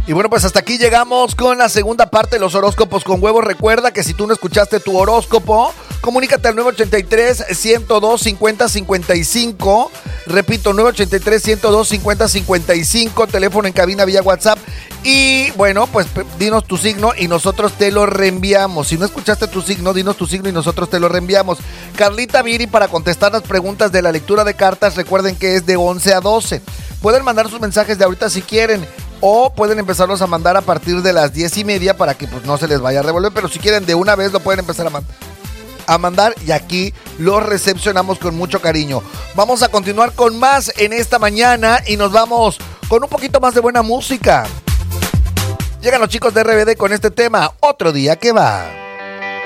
Y bueno, pues hasta aquí llegamos con la segunda parte de los horóscopos con huevos. Recuerda que si tú no escuchaste tu horóscopo, comunícate al 983-102-5055. Repito, 983-102-5055, teléfono en cabina vía WhatsApp. Y bueno, pues dinos tu signo y nosotros te lo reenviamos. Si no escuchaste tu signo, dinos tu signo y nosotros te lo reenviamos. Carlita Viri, para contestar las preguntas de la lectura de cartas, recuerden que es de 11 a 12. Pueden mandar sus mensajes de ahorita si quieren, o pueden empezarlos a mandar a partir de las 10:30 para que pues no se les vaya a revolver, pero si quieren de una vez lo pueden empezar a mandar y aquí los recepcionamos con mucho cariño. Vamos a continuar con más en esta mañana y nos vamos con un poquito más de buena música. Llegan los chicos de RBD con este tema, Otro Día que Va.